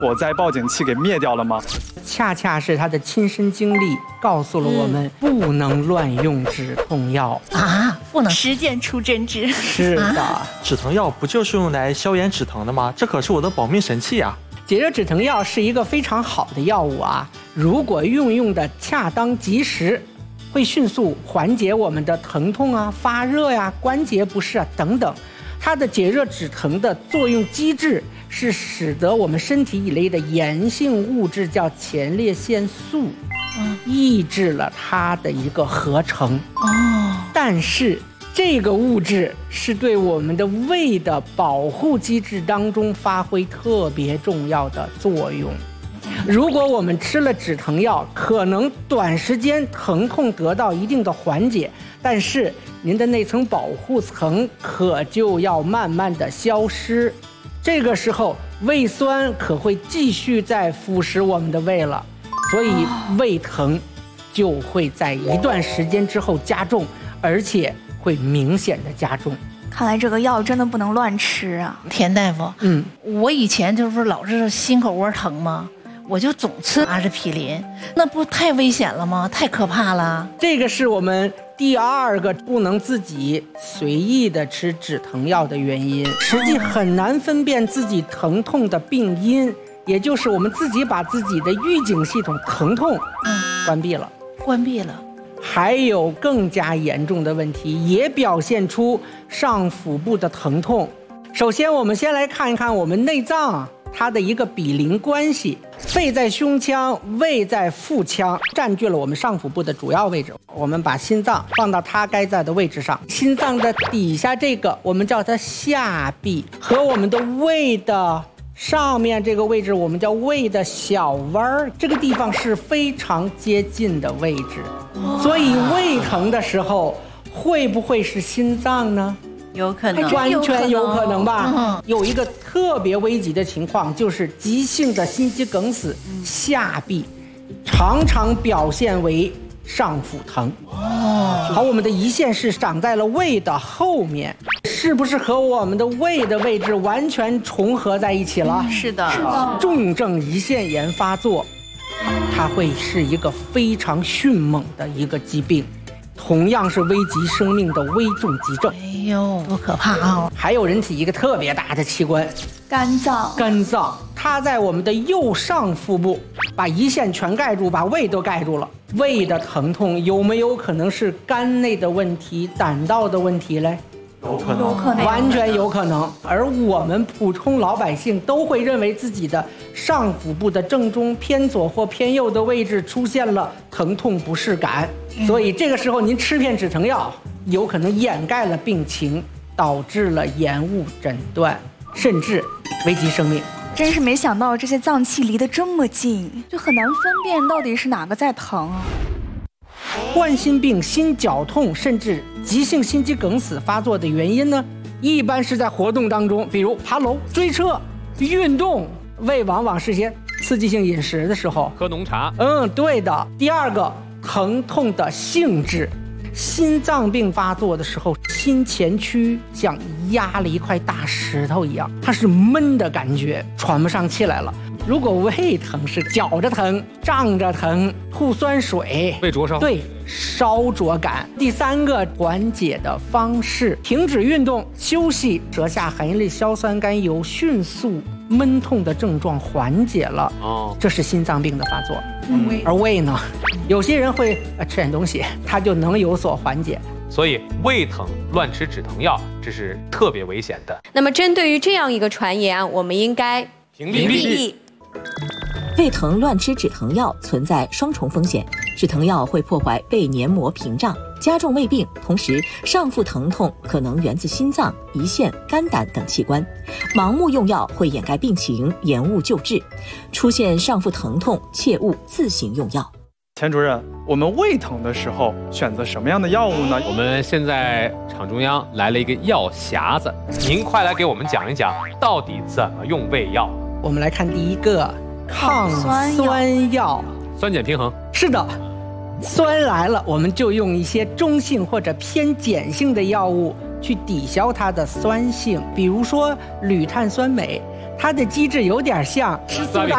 火灾报警器给灭掉了吗？ 恰恰是他的亲身经历告诉了我们，不能乱用止痛药啊，不能实践出真知。 是的， 止疼药不就是用来消炎止疼的吗？这可是我的保命神器啊！ 解热止疼药是一个非常好的药物啊，如果运用的恰当及时，会迅速缓解我们的疼痛啊、发热呀、关节不适啊等等。它的解热止疼的作用机制是使得我们身体以内的炎性物质叫前列腺素，抑制了它的一个合成。但是这个物质是对我们的胃的保护机制当中发挥特别重要的作用。如果我们吃了止疼药，可能短时间疼痛得到一定的缓解，但是您的那层保护层可就要慢慢的消失，这个时候胃酸可会继续在腐蚀我们的胃了，所以胃疼就会在一段时间之后加重，而且会明显的加重。 看来这个药真的不能乱吃啊， 田大夫。我以前就是老是心口窝疼嘛，我就总吃阿司匹林，那不太危险了吗？太可怕了。 这个是我们第二个不能自己随意的吃止疼药的原因。实际很难分辨自己疼痛的病因，也就是我们自己把自己的预警系统疼痛关闭了。还有更加严重的问题，也表现出上腹部的疼痛。首先我们先来看一看我们内脏它的一个比邻关系，肺在胸腔，胃在腹腔，占据了我们上腹部的主要位置。我们把心脏放到它该在的位置上，心脏的底下这个我们叫它下壁，和我们的胃的上面这个位置我们叫胃的小弯儿，这个地方是非常接近的位置。所以胃疼的时候会不会是心脏呢？ 有可能， 完全有可能吧。有一个特别危急的情况，就是急性的心肌梗死，下壁常常表现为上腹疼。好，我们的胰腺是长在了胃的后面，是不是和我们的胃的位置完全重合在一起了？ 是的。 重症胰腺炎发作，它会是一个非常迅猛的一个疾病，同样是危及生命的危重急症。 哎呦，多可怕啊！ 还有人体一个特别大的器官， 肝脏，它在我们的右上腹部，把胰腺全盖住，把胃都盖住了。胃的疼痛有没有可能是肝内的问题、胆道的问题嘞？ 有可能， 完全有可能。而我们普通老百姓都会认为自己的上腹部的正中、偏左或偏右的位置出现了疼痛不适感，所以这个时候您吃片止疼药，有可能掩盖了病情，导致了延误诊断，甚至危及生命。 真是没想到这些脏器离得这么近，就很难分辨到底是哪个在疼啊。 冠心病、心绞痛甚至急性心肌梗死发作的原因呢，一般是在活动当中，比如爬楼、追车、运动，胃往往是些刺激性饮食的时候， 喝浓茶。 对的。第二个，疼痛的性质，心脏病发作的时候，心前区像压了一块大石头一样，它是闷的感觉，喘不上气来了。如果胃疼是绞着疼、胀着疼、吐酸水、 胃灼烧， 对，烧灼感。第三个缓解的方式，停止运动、休息，舌下含一类硝酸甘油，迅速闷痛的症状缓解了。这是心脏病的发作。而胃呢，有些人会吃点东西，它就能有所缓解。 所以胃疼乱吃止疼药，这是特别危险的。 那么针对于这样一个传言，我们应该屏蔽。 胃疼乱吃止疼药存在双重风险，止疼药会破坏胃黏膜屏障，加重胃病，同时上腹疼痛可能源自心脏、胰腺、肝胆等器官。盲目用药会掩盖病情，延误救治。出现上腹疼痛，切勿自行用药。 钱主任，我们胃疼的时候选择什么样的药物呢？ 我们现在场中央来了一个药匣子，您快来给我们讲一讲，到底怎么用胃药？ 我们来看第一个，抗酸药。 酸碱平衡。 是的，酸来了，我们就用一些中性或者偏碱性的药物去抵消它的酸性，比如说铝碳酸镁，它的机制有点像苏打